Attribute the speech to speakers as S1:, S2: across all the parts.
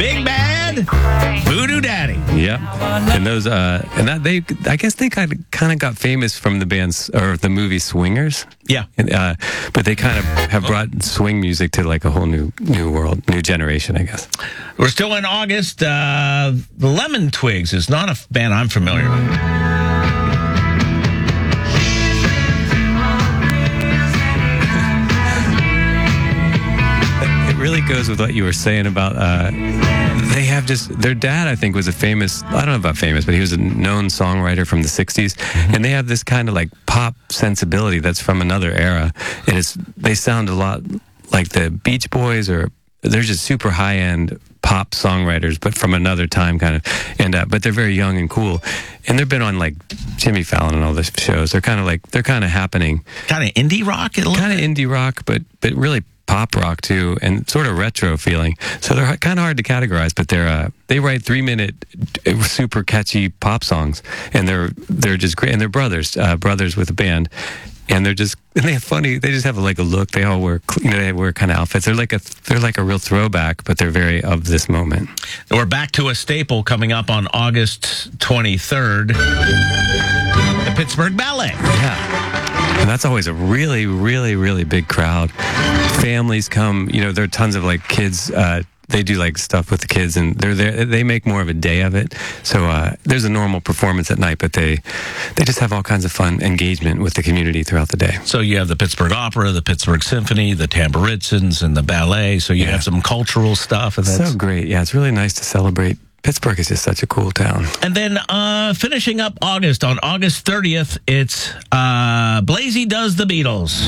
S1: Big Bad Voodoo Daddy.
S2: Yeah, and those I guess they kind of got famous from the bands or the movie Swingers.
S1: Yeah,
S2: but they kind of have brought swing music to like a whole new world, new generation, I guess.
S1: We're still in August. The Lemon Twigs is not a band I'm familiar with.
S2: Really goes with what you were saying about they have their dad, I think, was I don't know about famous, but he was a known songwriter from the 60s, and they have this kind of like pop sensibility that's from another era, and they sound a lot like the Beach Boys, or they're just super high-end pop songwriters, but from another time kind of, and but they're very young and cool, and they've been on like Jimmy Fallon and all the shows. They're kind of happening.
S1: Kind of indie rock?
S2: Kind of indie rock, but really pop rock too, and sort of retro feeling. So they're kind of hard to categorize, but they write 3-minute super catchy pop songs, and they're just great. And they're brothers with a band, and they have funny. They just have like a look. They all wear they wear kind of outfits. They're like a real throwback, but they're very of this moment.
S1: We're back to a staple coming up on August 23rd. The Pittsburgh Ballet.
S2: Yeah. And that's always a really, really, really big crowd. Families come, there are tons of like kids, they do like stuff with the kids, and they're there. They make more of a day of it. So there's a normal performance at night, but they just have all kinds of fun engagement with the community throughout the day.
S1: So you have the Pittsburgh Opera, the Pittsburgh Symphony, the Tamburitzans, and the ballet. So you have some cultural stuff. And
S2: so great. Yeah, it's really nice to celebrate. Pittsburgh is just such a cool town.
S1: And then finishing up August, on August 30th, it's Blazy Does the Beatles.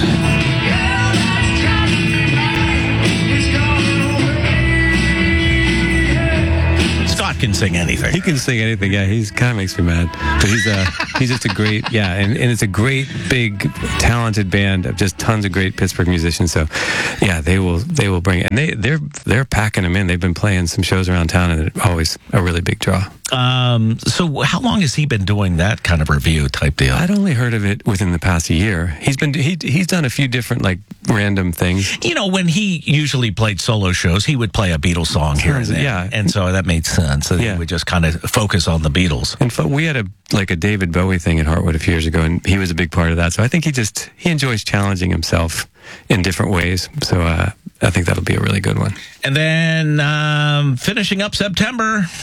S1: Scott can sing anything.
S2: He can sing anything, yeah. He kind of makes me mad. But he's just a great, and it's a great, big, talented band of just tons of great Pittsburgh musicians. So, yeah, they will bring it. And they're packing them in. They've been playing some shows around town, and it's always a really big draw.
S1: So how long has he been doing that kind of review type deal?
S2: I'd only heard of it within the past year. He's done a few different like random things.
S1: When he usually played solo shows, he would play a Beatles song here and there. Yeah. And so that made sense. So he would just kind of focus on the Beatles.
S2: And we had a David Bowie thing at Heartwood a few years ago, and he was a big part of that. So I think he enjoys challenging himself in different ways. So I think that'll be a really good one.
S1: And then finishing up September,